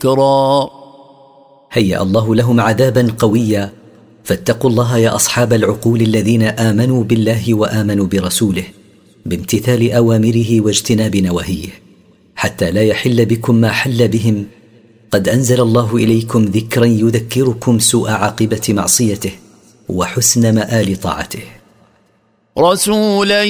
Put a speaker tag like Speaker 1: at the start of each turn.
Speaker 1: ذكرا.
Speaker 2: هيأ الله لهم عذابا قويا، فاتقوا الله يا أصحاب العقول الذين آمنوا بالله وآمنوا برسوله بامتثال أوامره واجتناب نواهيه، حتى لا يحل بكم ما حل بهم. قد أنزل الله إليكم ذكرا يذكركم سوء عاقبة معصيته وحسن مآل طاعته.
Speaker 1: رسولا